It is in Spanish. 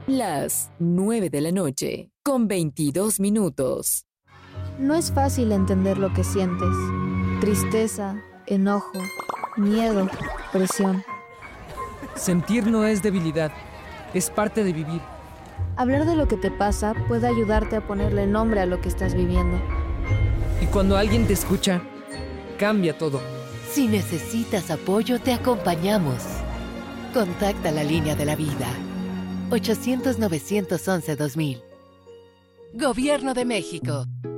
Las 9 de la noche, con 22 minutos. No es fácil entender lo que sientes. Tristeza, enojo, miedo, presión. Sentir no es debilidad, es parte de vivir. Hablar de lo que te pasa puede ayudarte a ponerle nombre a lo que estás viviendo. Y cuando alguien te escucha, cambia todo. Si necesitas apoyo, te acompañamos. Contacta la línea de la vida. 800-911-2000. Gobierno de México.